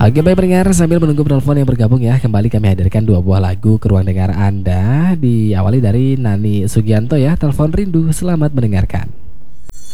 Oke baik pendengar, sambil menunggu penelpon yang bergabung ya, kembali kami hadirkan dua buah lagu ke ruang dengar Anda. Diawali dari Nani Sugianto ya, Telepon Rindu. Selamat mendengarkan.